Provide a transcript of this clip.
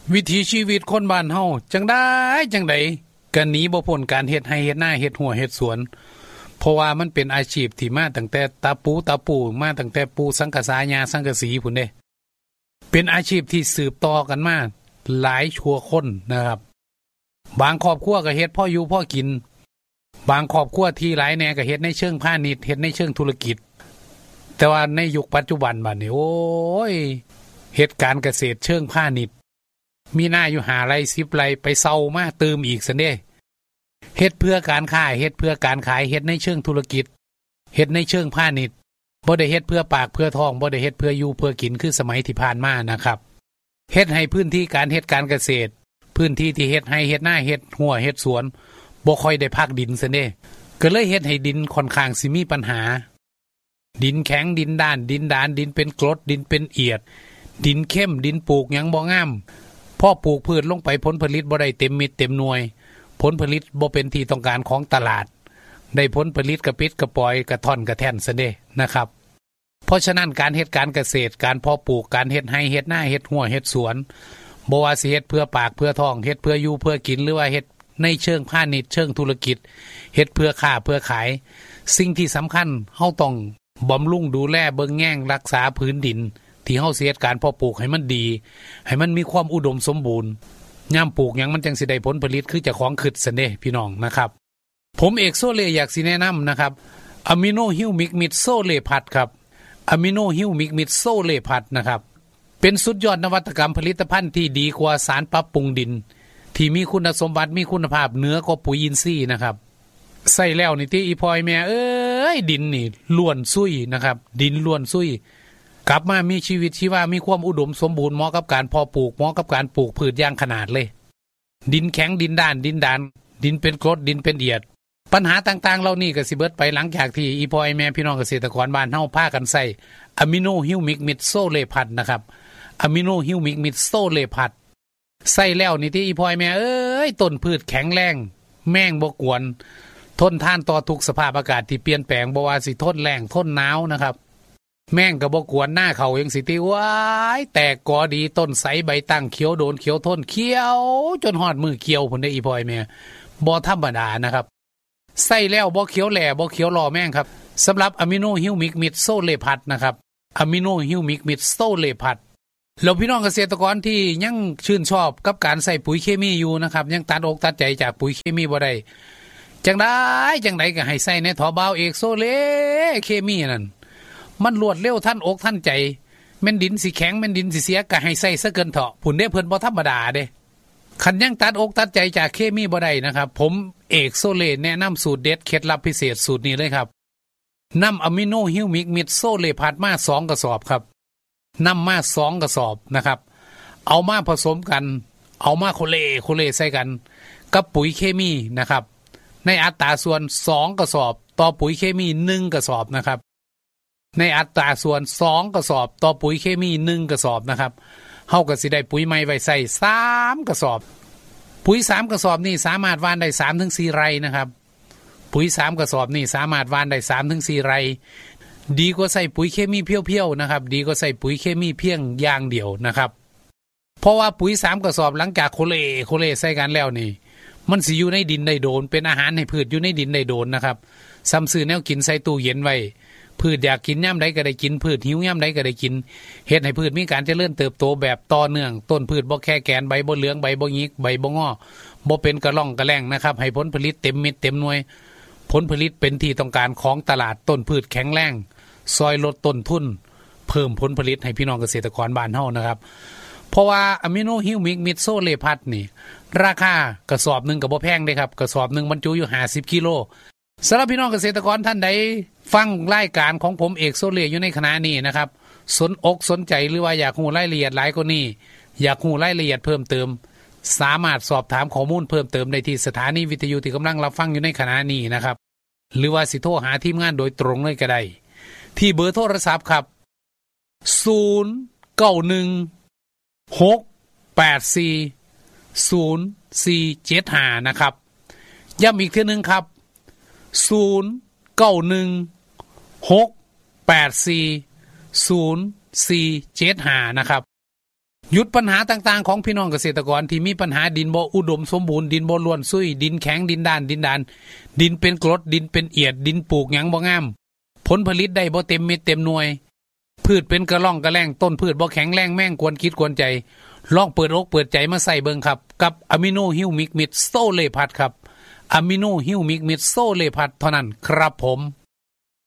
วิถีชีวิตคนบ้านเฮาจังไดก็หนีบ่พ้นการเฮ็ดไร่เฮ็ดนาเฮ็ดหัวเฮ็ดสวนเพราะว่ามันเป็นอาชีพที่มาตั้งแต่ตาปู่มาตั้งแต่ปู่สังกะสายาสังกะสีพุ่นเด้เป็นอาชีพที่สืบต่อกันมาหลายชั่วคนนะครับบางครอบครัวก็เฮ็ดพออยู่พอกินบางครอบครัวที่หลายแหน่ก็เฮ็ดในเชิงพาณิชย์เฮ็ดในเชิงธุรกิจแต่ว่าในยุคปัจจุบันบัดนี้โอ้ยเฮ็ดการเกษตรเชิงพาณิชย์มีหน้าอยู่5 ไร่10 ไร่ไปเซามาเติมอีกซั่นเด้เฮ็ดเพื่อการค้าเฮ็ดเพื่อการขายเฮ็ดในเชิงธุรกิจเฮ็ดในเชิงพาณิชย์บ่ได้เฮ็ดเพื่อปากเพื่อท้องบ่ได้เฮ็ดเพื่ออยู่เพื่อกินคือสมัยที่ผ่านมานะครับเฮ็ดให้พื้นที่การเฮ็ดการเกษตรพื้นที่ที่เฮ็ดให้เฮ็ดนาเฮ็ดหัวเฮ็ดสวนบ่ค่อยได้พักดินซั่นเด้ก็เลยเฮ็ดให้ดินค่อนข้างสิมีปัญหาดินแข็งดินด้านดินดานดินเป็นกรดดินเป็นเอียดดินเข้มดินปลูกหยังบ่งามพอปลูกพืชลงไปผลผลิตบ่ได้เต็มเม็ดเต็มหน่วยผลผลิตบ่เป็นที่ต้องการของตลาดได้ผลผลิตกระปิดกระปอยกระท่อนกระแท่นซะเด้นะครับเพราะฉะนั้นการเฮ็ดการเกษตรการเพาะปลูกการเฮ็ดไร่เฮ็ดนาเฮ็ดหัวเฮ็ดสวนบ่ว่าสิเฮ็ดเพื่อปากเพื่อท้องเฮ็ดเพื่ออยู่เพื่อกินหรือว่าเฮ็ดในเชิงพาณิชย์เชิงธุรกิจเฮ็ดเพื่อค้าเพื่อขายสิ่งที่สำคัญเฮาต้องบำรุงดูแลเบิ่งแย่งรักษาพื้นดินที่เฮาสิเฮ็ดการเพาะปลูกให้มันดีให้มันมีความอุดมสมบูรณ์ยามปลูกหยังมันจังสิได้ผลผลิตคือเจ้าของคิดซั่นเด้พี่น้องนะครับผมเอกโซเลอยากสิแนะนำนะครับอะมิโนฮิวมิกมิดโซเลพัดครับอะมิโนฮิวมิกมิดโซเลพัดนะครับเป็นสุดยอดนวัตกรรมผลิตภัณฑ์ที่ดีกว่าสารปรับปรุงดินที่มีคุณสมบัติมีคุณภาพเหนือกว่าปุ๋ยอินทรีย์นะครับใส่แล้วนี่ที่อีพอยแม่ดินนี่ล้วนซุยนะครับดินล้วนซุยกลับมามีชีวิตชีวามีความอุดมสมบูรณ์เหมาะกับการเพาะปลูกเหมาะกับการปลูกพืชอย่างขนาดเลยดินแข็งดินด้านดินดานดินเป็นกรดดินเป็นเอียดปัญหาต่างๆเหล่านี้ก็สิเบิดไปหลังจากที่อีพอยแม่พี่น้องเกษตรกรบ้านเฮาพากันใส่อะมิโนฮิวมิกมิดโซเลพัดนะครับอะมิโนฮิวมิกมิดโซเลพัดใส่แล้วนี่ที่อีพอยแม่ต้นพืชแข็งแรงแม่งบ่กวนทนทานต่อทุกสภาพอากาศที่เปลี่ยนแปลงบ่ว่าสิทนแล้งทนหนาวนะครับแม่งก็บ่กวนหน้าเขาจังสิติว้ายแตกกอดีต้นใสใบตั้งเขียวโดนเขียวทนเขียวจนฮอดมือเขียวพุ่นได้อีพอยแม่บ่ธรรมดานะครับใส่แล้วบ่เขียวแหล่บ่เขียวรอแม่งครับสำหรับอะมิโนฮิวมิกมิดโซเลพัดนะครับอะมิโนฮิวมิกมิดโซเลพัดแล้วพี่น้องเกษตรกรที่ยังชื่นชอบกับการใส่ปุ๋ยเคมีอยู่นะครับยังตัดอกตัดใจจากปุ๋ยเคมีบ่ได้จังไดก็ให้ใส่ในถอบ่าวเอกโซเลเคมีนั่นมันรวดเร็วทันอกทันใจแม่นดินสิแข็งแม่นดินสิเสียก็ให้ใส่ซะเกินเถาะพุ่นเด้เพิ่นบ่ธรรมดาเด้คันยังตัดอกตัดใจจากเคมีบ่ได้นะครับผมเอกโซเลแนะนำสูตรเด็ดเคล็ดลับพิเศษสูตรนี้เลยครับนำอะมิโนฮิวมิกมิดโซเลพัดมา2 กระสอบครับนำมา2 กระสอบนะครับเอามาผสมกันเอามาโคเลใส่กันกับปุ๋ยเคมีนะครับในอัตราส่วน2 กระสอบต่อปุ๋ยเคมี1 กระสอบนะครับในอัตราส่วน2 กระสอบต่อปุ๋ยเคมี1 กระสอบนะครับเฮาก็สิได้ปุ๋ยใหม่ไว้ใส่3 กระสอบปุ๋ย3 กระสอบนี่สามารถหว่านได้ 3-4 ไร่นะครับปุ๋ย3 กระสอบนี่สามารถหว่านได้ 3-4 ไร่ดีกว่าใส่ปุ๋ยเคมีเพียวๆนะครับดีกว่าใส่ปุ๋ยเคมีเพียงอย่างเดียวนะครับเพราะว่าปุ๋ย3 กระสอบหลังจากโคเลใส่กันแล้วนี่มันสิอยู่ในดินได้โดนเป็นอาหารให้พืชอยู่ในดินได้โดนนะครับซ้ำซื้อแนวกินใส่ตู้เย็นไว้พืชอยากกินย่ำใดก็ได้กินพืชหิวย่ำใดก็ได้กินเฮ็ดให้พืชมีการเจริญเติบโตแบบต่อเนื่องต้นพืชบ่แค่แกนใบบ่เหลืองใบบ่หงิกใบบ่งอบ่เป็นกระล่องกระแล่งนะครับให้ผลผลิตเต็มเม็ดเต็มหน่วยผลผลิตเป็นที่ต้องการของตลาดต้นพืชแข็งแรงซอยลดต้นทุนเพิ่มผลผลิตให้พี่น้องเกษตรกรบ้านเฮานะครับเพราะว่าอะมิโนฮิวมิกมิดโซเลพัดนี่ราคากระสอบนึงก็บ่แพงเด้ครับกระสอบนึงบรรจุอยู่50 กิโลสำหรับพี่น้องเกษตรกรท่านใดฟังรายการของผมเอกโซเลอยู่ในขณะนี้นะครับสนอกสนใจหรือว่าอยากรู้รายละเอียดหลายกว่านี้อยากรู้รายละเอียดเพิ่มเติมสามารถสอบถามข้อมูลเพิ่มเติมได้ที่สถานีวิทยุที่กำลังรับฟังอยู่ในขณะนี้นะครับหรือว่าสิโทรหาทีมงานโดยตรงเลยก็ได้ที่เบอร์โทรศัพท์ครับ0916840475นะครับย้ำอีกทีนึงครับ0916840475นะครับหยุดปัญหาต่างๆของพี่น้องเกษตรกรที่มีปัญหาดินบ่อุดมสมบูรณ์ดินบ่ล้วนซุยดินแข็งดินด้านดินเป็นกรดดินเป็นเอียดดินปลูกหยังบ่งามผลผลิตได้บ่เต็มเม็ดเต็มหน่วยพืชเป็นกระล่องกระแล้งต้นพืชบ่แข็งแรงแม่งกวนคิดกวนใจลองเปิดอกเปิดใจมาใส่เบิ่งครับกับอะมิโนฮิวมิกมิดโซเลพัดครับอะมิโนฮิวมิกมิดโซเลพัดเท่านั้นครับผม